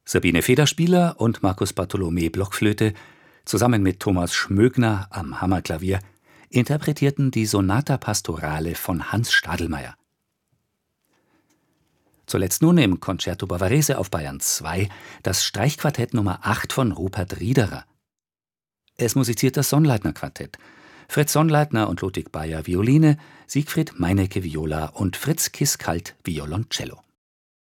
Sabine Federspieler und Markus Bartholomä Blockflöte zusammen mit Thomas Schmögner am Hammerklavier interpretierten die Sonata Pastorale von Hans Stadelmeier. Zuletzt nun im Concerto Bavarese auf Bayern 2 das Streichquartett Nummer 8 von Rupert Riederer. Es musiziert das Sonnleitner-Quartett. Fritz Sonnleitner und Ludwig Beyer Violine, Siegfried Meinecke Viola und Fritz Kiskalt Violoncello.